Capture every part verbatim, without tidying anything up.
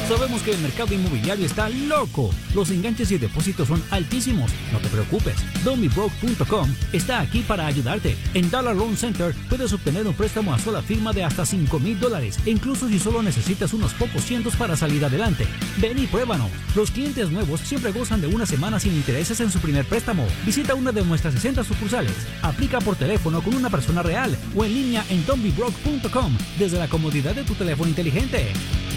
Sabemos que el mercado inmobiliario está loco. Los enganches y depósitos son altísimos. No te preocupes. Don't Be Broke punto com está aquí para ayudarte. En Dollar Loan Center puedes obtener un préstamo a sola firma de hasta cinco mil dólares, incluso si solo necesitas unos pocos cientos para salir adelante. Ven y pruébanos. Los clientes nuevos siempre gozan de una semana sin intereses en su primer préstamo. Visita una de nuestras sesenta sucursales. Aplica por teléfono con una persona real o en línea en Don't Be Broke punto com desde la comodidad de tu teléfono inteligente.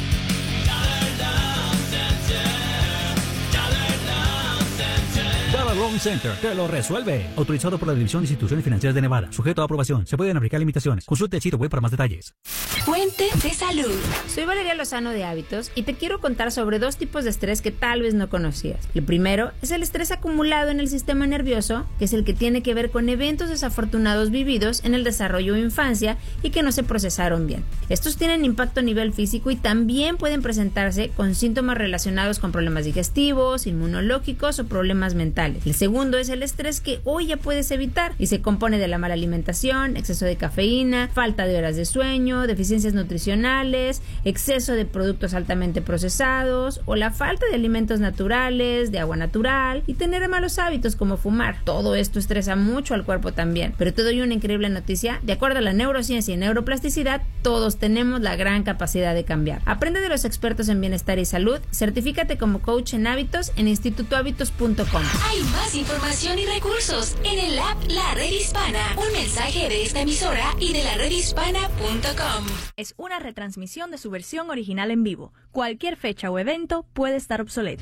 Dollar Loan Center te lo resuelve. Autorizado por la División de Instituciones Financieras de Nevada. Sujeto a aprobación. Se pueden aplicar limitaciones. Consulte el sitio web para más detalles. Fuente de salud. Soy Valeria Lozano de Hábitos y te quiero contar sobre dos tipos de estrés que tal vez no conocías. El primero es el estrés acumulado en el sistema nervioso, que es el que tiene que ver con eventos desafortunados vividos en el desarrollo o infancia y que no se procesaron bien. Estos tienen impacto a nivel físico y también pueden presentarse con síntomas relacionados con problemas digestivos, inmunológicos o problemas mentales. El segundo es el estrés que hoy ya puedes evitar y se compone de la mala alimentación, exceso de cafeína, falta de horas de sueño, deficiencias nutricionales, exceso de productos altamente procesados o la falta de alimentos naturales, de agua natural y tener malos hábitos como fumar. Todo esto estresa mucho al cuerpo también. Pero te doy una increíble noticia. De acuerdo a la neurociencia y neuroplasticidad, todos tenemos la gran capacidad de cambiar. Aprende de los expertos en bienestar y salud. Certifícate como coach en hábitos en instituto hábitos punto com. Hay más información y recursos en el app La Red Hispana. Un mensaje de esta emisora y de la red hispana punto com. Es una retransmisión de su versión original en vivo. Cualquier fecha o evento puede estar obsoleto.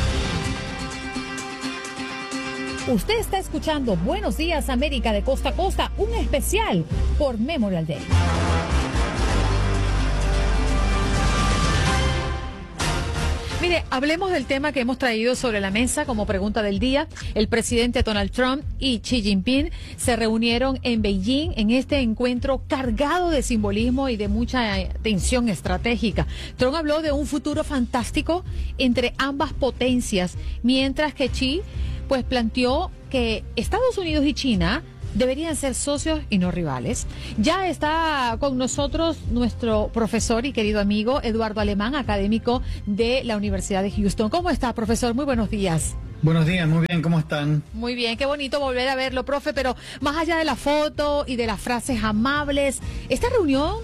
Usted está escuchando Buenos Días América de Costa a Costa, un especial por Memorial Day. Mire, hablemos del tema que hemos traído sobre la mesa como pregunta del día. El presidente Donald Trump y Xi Jinping se reunieron en Beijing en este encuentro cargado de simbolismo y de mucha tensión estratégica. Trump habló de un futuro fantástico entre ambas potencias, mientras que Xi pues planteó que Estados Unidos y China deberían ser socios y no rivales. Ya está con nosotros nuestro profesor y querido amigo Eduardo Alemán, académico de la Universidad de Houston. ¿Cómo está, profesor? Muy buenos días. Buenos días, muy bien, ¿cómo están? Muy bien, qué bonito volver a verlo, profe, pero más allá de la foto y de las frases amables, ¿esta reunión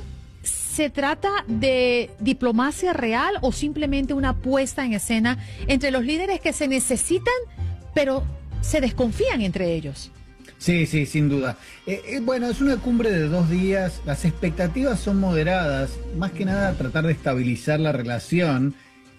se trata de diplomacia real o simplemente una puesta en escena entre los líderes que se necesitan, pero se desconfían entre ellos? Sí, sí, sin duda. Eh, eh, bueno, es una cumbre de dos días, las expectativas son moderadas, más que nada tratar de estabilizar la relación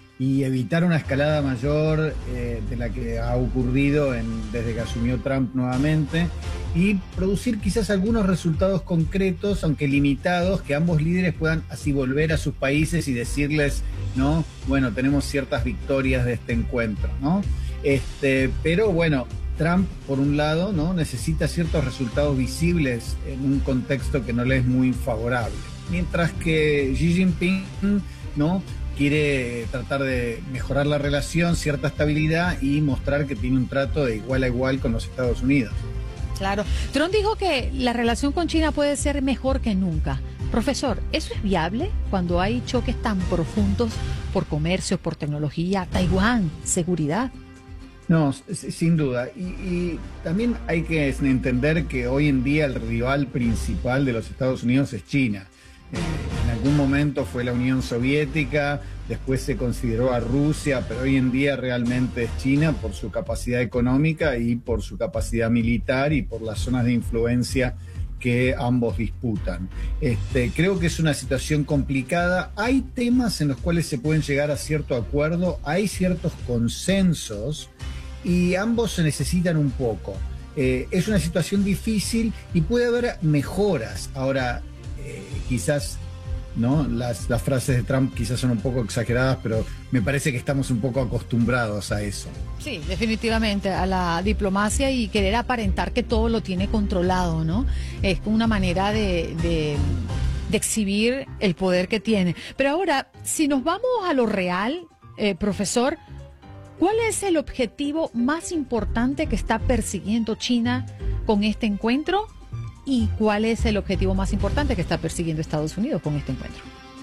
y evitar una escalada mayor eh, de la que ha ocurrido en, desde que asumió Trump nuevamente, y producir quizás algunos resultados concretos, aunque limitados, que ambos líderes puedan así volver a sus países y decirles, ¿no? Bueno, tenemos ciertas victorias de este encuentro, ¿no? Este, pero bueno, Trump, por un lado, ¿no? necesita ciertos resultados visibles en un contexto que no le es muy favorable. Mientras que Xi Jinping, ¿no? quiere tratar de mejorar la relación, cierta estabilidad y mostrar que tiene un trato de igual a igual con los Estados Unidos. Claro. Trump dijo que la relación con China puede ser mejor que nunca. Profesor, ¿eso es viable cuando hay choques tan profundos por comercio, por tecnología, Taiwán, seguridad? No, sin duda. Y, y también hay que entender que hoy en día el rival principal de los Estados Unidos es China. Eh, en algún momento fue la Unión Soviética, después se consideró a Rusia, pero hoy en día realmente es China por su capacidad económica y por su capacidad militar y por las zonas de influencia que ambos disputan. Este, creo que es una situación complicada. Hay temas en los cuales se pueden llegar a cierto acuerdo, hay ciertos consensos y ambos se necesitan un poco. Eh, es una situación difícil y puede haber mejoras. Ahora, eh, quizás, ¿no? Las, las frases de Trump quizás son un poco exageradas, pero me parece que estamos un poco acostumbrados a eso. Sí, definitivamente, a la diplomacia y querer aparentar que todo lo tiene controlado, ¿no? Es una manera de, de, de exhibir el poder que tiene. Pero ahora, si nos vamos a lo real, eh, profesor, ¿cuál es el objetivo más importante que está persiguiendo China con este encuentro? ¿Y cuál es el objetivo más importante que está persiguiendo Estados Unidos con este encuentro?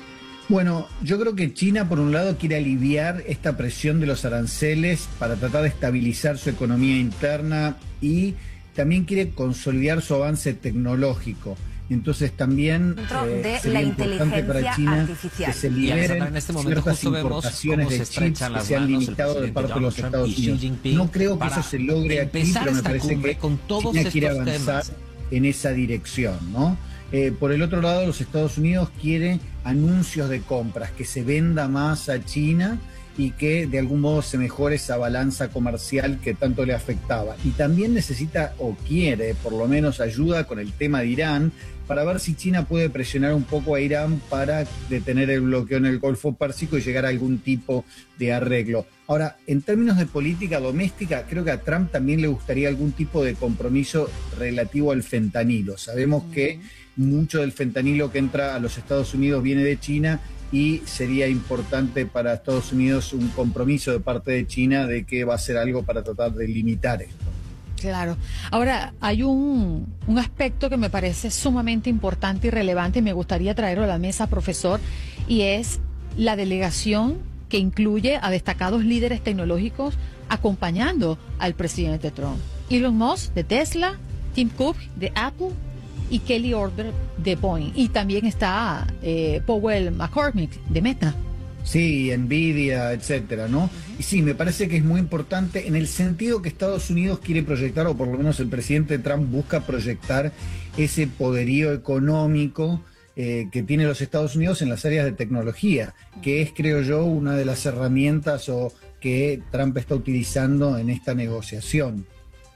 Bueno, yo creo que China, por un lado, quiere aliviar esta presión de los aranceles para tratar de estabilizar su economía interna y también quiere consolidar su avance tecnológico. Entonces también eh, de sería la importante para China artificial. que se liberen en este momento ciertas justo importaciones de chips que se han limitado de parte de los Estados Unidos. No creo que eso se logre aquí, pero me parece que China quiere avanzar en esa dirección, ¿no? Eh, por el otro lado, los Estados Unidos quiere anuncios de compras, que se venda más a China y que de algún modo se mejore esa balanza comercial que tanto le afectaba. Y también necesita o quiere por lo menos ayuda con el tema de Irán para ver si China puede presionar un poco a Irán para detener el bloqueo en el Golfo Pérsico y llegar a algún tipo de arreglo. Ahora, en términos de política doméstica, creo que a Trump también le gustaría algún tipo de compromiso relativo al fentanilo. Sabemos mm. que mucho del fentanilo que entra a los Estados Unidos viene de China y sería importante para Estados Unidos un compromiso de parte de China de que va a hacer algo para tratar de limitar esto. Claro. Ahora, hay un, un aspecto que me parece sumamente importante y relevante y me gustaría traerlo a la mesa, profesor, y es la delegación que incluye a destacados líderes tecnológicos acompañando al presidente Trump. Elon Musk de Tesla, Tim Cook de Apple y Kelly Order de Boeing. Y también está eh, Powell McCormick de Meta. Sí, Nvidia, etcétera, ¿no? Uh-huh. Y sí, me parece que es muy importante en el sentido que Estados Unidos quiere proyectar, o por lo menos el presidente Trump busca proyectar ese poderío económico eh, que tiene los Estados Unidos en las áreas de tecnología, que es, creo yo, una de las herramientas o que Trump está utilizando en esta negociación.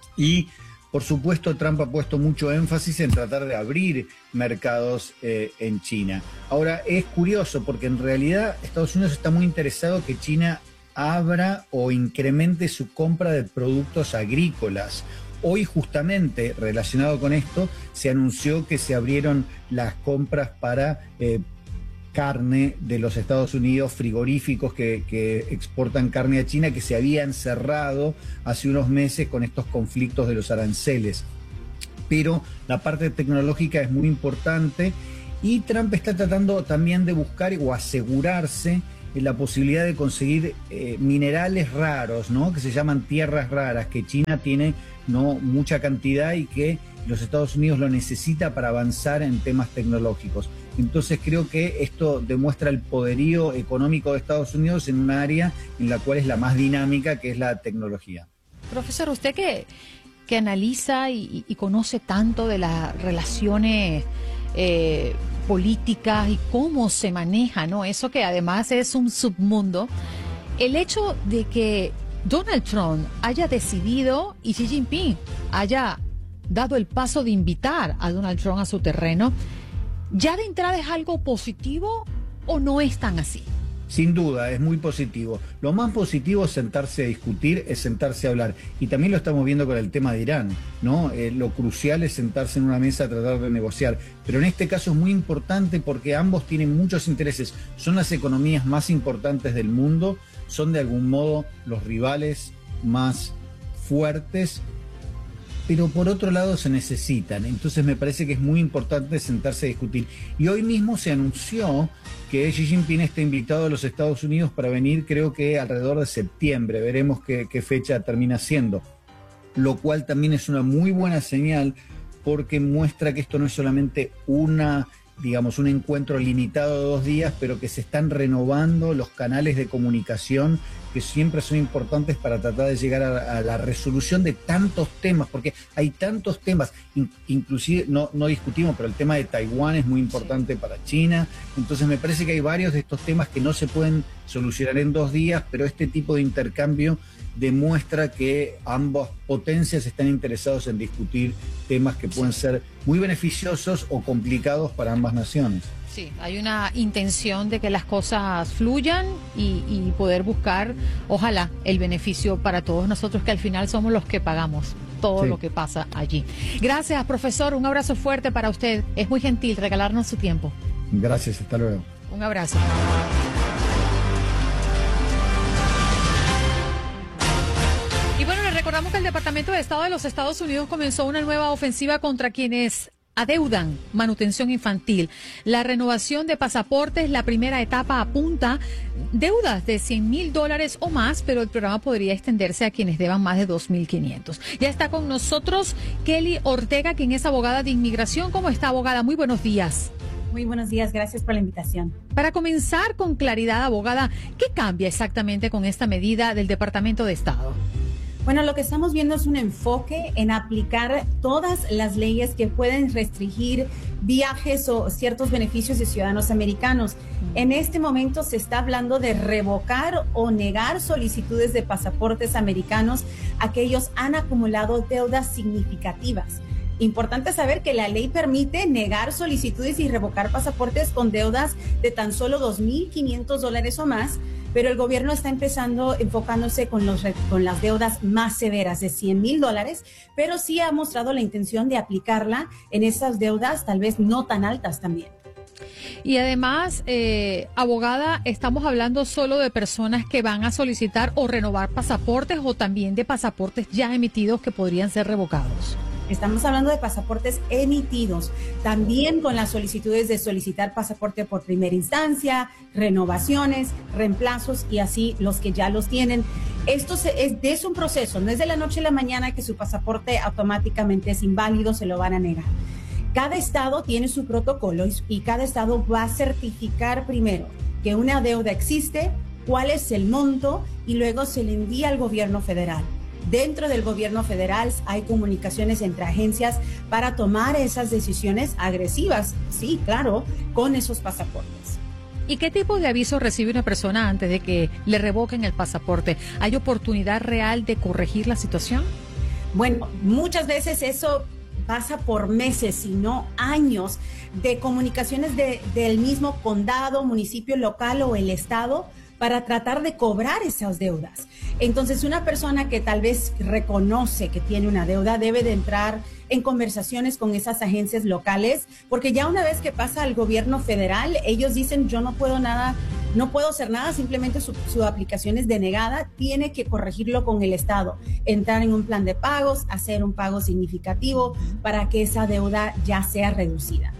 Y por supuesto, Trump ha puesto mucho énfasis en tratar de abrir mercados eh, en China. Ahora, es curioso porque en realidad Estados Unidos está muy interesado que China abra o incremente su compra de productos agrícolas. Hoy, justamente, relacionado con esto, se anunció que se abrieron las compras para eh, carne de los Estados Unidos, frigoríficos que, que exportan carne a China, que se habían cerrado hace unos meses con estos conflictos de los aranceles. Pero la parte tecnológica es muy importante y Trump está tratando también de buscar o asegurarse la posibilidad de conseguir eh, minerales raros, ¿no? Que se llaman tierras raras, que China tiene no mucha cantidad y que los Estados Unidos lo necesita para avanzar en temas tecnológicos. Entonces creo que esto demuestra el poderío económico de Estados Unidos en un área en la cual es la más dinámica, que es la tecnología. Profesor, usted que, que analiza y, y conoce tanto de las relaciones eh, políticas y cómo se maneja, ¿no? Eso que además es un submundo, el hecho de que Donald Trump haya decidido y Xi Jinping haya dado el paso de invitar a Donald Trump a su terreno, ¿ya de entrada es algo positivo o no es tan así? Sin duda, es muy positivo. Lo más positivo es sentarse a discutir, es sentarse a hablar. Y también lo estamos viendo con el tema de Irán, ¿no? Eh, lo crucial es sentarse en una mesa a tratar de negociar. Pero en este caso es muy importante porque ambos tienen muchos intereses. Son las economías más importantes del mundo, son de algún modo los rivales más fuertes, pero por otro lado se necesitan. Entonces me parece que es muy importante sentarse a discutir. Y hoy mismo se anunció que Xi Jinping está invitado a los Estados Unidos para venir, creo que alrededor de septiembre. Veremos qué, qué fecha termina siendo. Lo cual también es una muy buena señal porque muestra que esto no es solamente una, digamos, un encuentro limitado de dos días, pero que se están renovando los canales de comunicación que siempre son importantes para tratar de llegar a, a la resolución de tantos temas, porque hay tantos temas, in, inclusive, no, no discutimos, pero el tema de Taiwán es muy importante para China. Entonces me parece que hay varios de estos temas que no se pueden solucionar en dos días, pero este tipo de intercambio demuestra que ambas potencias están interesados en discutir temas que pueden ser muy beneficiosos o complicados para ambas naciones. Sí, hay una intención de que las cosas fluyan y, y poder buscar, ojalá, el beneficio para todos nosotros, que al final somos los que pagamos todo sí. lo que pasa allí. Gracias, profesor. Un abrazo fuerte para usted. Es muy gentil regalarnos su tiempo. Gracias, hasta luego. Un abrazo. Y bueno, les recordamos que el Departamento de Estado de los Estados Unidos comenzó una nueva ofensiva contra quienes adeudan manutención infantil. La renovación de pasaportes, la primera etapa apunta deudas de cien mil dólares o más, pero el programa podría extenderse a quienes deban más de dos mil quinientos. Ya está con nosotros Kelly Ortega, quien es abogada de inmigración. ¿Cómo está, abogada? Muy buenos días. Muy buenos días, gracias por la invitación. Para comenzar con claridad, abogada, ¿qué cambia exactamente con esta medida del Departamento de Estado? Bueno, lo que estamos viendo es un enfoque en aplicar todas las leyes que pueden restringir viajes o ciertos beneficios de ciudadanos americanos. En este momento se está hablando de revocar o negar solicitudes de pasaportes americanos a que ellos han acumulado deudas significativas. Importante saber que la ley permite negar solicitudes y revocar pasaportes con deudas de tan solo dos mil quinientos dólares o más, pero el gobierno está empezando enfocándose con, los, con las deudas más severas de cien mil dólares, pero sí ha mostrado la intención de aplicarla en esas deudas tal vez no tan altas también. Y además, eh, abogada, ¿estamos hablando solo de personas que van a solicitar o renovar pasaportes o también de pasaportes ya emitidos que podrían ser revocados? Estamos hablando de pasaportes emitidos, también con las solicitudes de solicitar pasaporte por primera instancia, renovaciones, reemplazos y así los que ya los tienen. Esto se, es, es un proceso, no es de la noche a la mañana que su pasaporte automáticamente es inválido, se lo van a negar. Cada estado tiene su protocolo y, y cada estado va a certificar primero que una deuda existe, cuál es el monto y luego se le envía al gobierno federal. Dentro del gobierno federal hay comunicaciones entre agencias para tomar esas decisiones agresivas, sí, claro, con esos pasaportes. ¿Y qué tipo de aviso recibe una persona antes de que le revoquen el pasaporte? ¿Hay oportunidad real de corregir la situación? Bueno, muchas veces eso pasa por meses, si no años, de comunicaciones de, del mismo condado, municipio local o el estado para tratar de cobrar esas deudas. Entonces, una persona que tal vez reconoce que tiene una deuda debe de entrar en conversaciones con esas agencias locales, porque ya una vez que pasa al gobierno federal, ellos dicen, yo no puedo nada, no puedo hacer nada, simplemente su, su aplicación es denegada, tiene que corregirlo con el estado, entrar en un plan de pagos, hacer un pago significativo para que esa deuda ya sea reducida.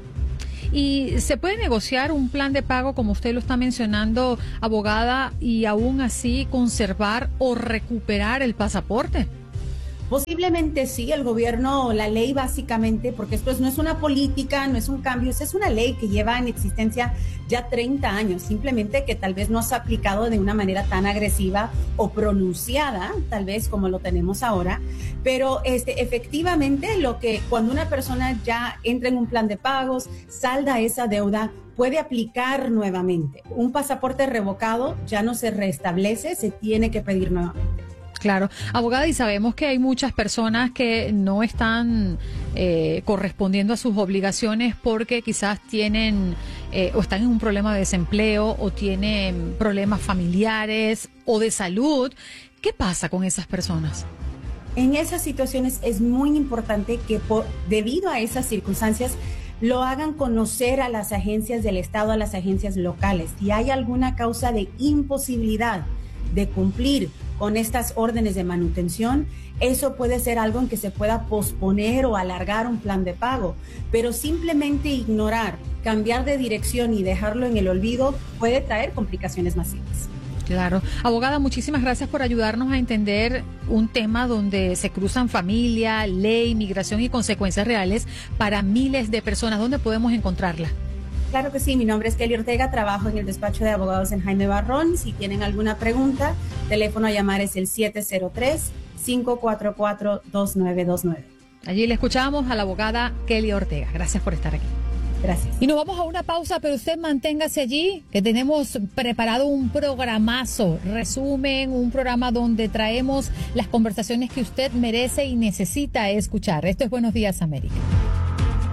¿Y se puede negociar un plan de pago, como usted lo está mencionando, abogada, y aún así conservar o recuperar el pasaporte? Posiblemente sí, el gobierno, la ley básicamente, porque esto no es una política, no es un cambio, es una ley que lleva en existencia ya treinta años, simplemente que tal vez no se ha aplicado de una manera tan agresiva o pronunciada, tal vez como lo tenemos ahora, pero este, efectivamente lo que cuando una persona ya entra en un plan de pagos, salda esa deuda, puede aplicar nuevamente. Un pasaporte revocado ya no se restablece, se tiene que pedir nuevamente. Claro, abogada, y sabemos que hay muchas personas que no están eh, correspondiendo a sus obligaciones porque quizás tienen eh, o están en un problema de desempleo o tienen problemas familiares o de salud. ¿Qué pasa con esas personas? En esas situaciones es muy importante que por, debido a esas circunstancias lo hagan conocer a las agencias del estado, a las agencias locales. Si hay alguna causa de imposibilidad de cumplir con estas órdenes de manutención, eso puede ser algo en que se pueda posponer o alargar un plan de pago, pero simplemente ignorar, cambiar de dirección y dejarlo en el olvido puede traer complicaciones masivas. Claro. Abogada, muchísimas gracias por ayudarnos a entender un tema donde se cruzan familia, ley, migración y consecuencias reales para miles de personas. ¿Dónde podemos encontrarla? Claro que sí, mi nombre es Kelly Ortega, trabajo en el despacho de abogados en Jaime Barrón. Si tienen alguna pregunta, teléfono a llamar es el siete cero tres, cinco cuatro cuatro, dos nueve dos nueve. Allí le escuchamos a la abogada Kelly Ortega. Gracias por estar aquí. Gracias. Y nos vamos a una pausa, pero usted manténgase allí, que tenemos preparado un programazo, resumen, un programa donde traemos las conversaciones que usted merece y necesita escuchar. Esto es Buenos Días, América.